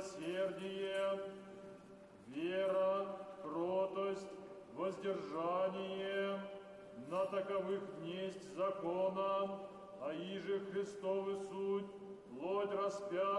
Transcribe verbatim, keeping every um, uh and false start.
милосердие, вера, кротость, воздержание, на таковых несть закона, а иже Христовы суть, плоть распятия,